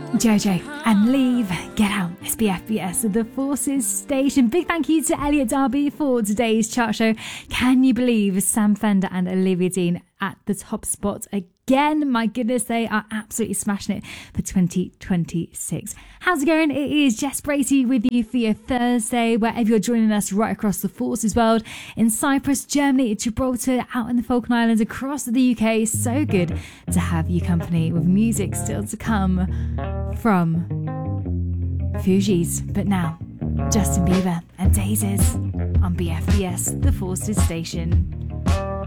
Jojo and Leave, Get Out, SBFBS, The Forces Station. Big thank you to Elliot Darby for today's chart show. Can you believe Sam Fender and Olivia Dean at the top spot again? My goodness, they are absolutely smashing it for 2026. How's it going? It is Jess Bracey with you for your Thursday, wherever you're joining us right across the Forces world, in Cyprus, Germany, Gibraltar, out in the Falkland Islands, across the UK. So good to have you company with music still to come from Fugees. But now, Justin Bieber and Daisies on BFBS, The Forces Station.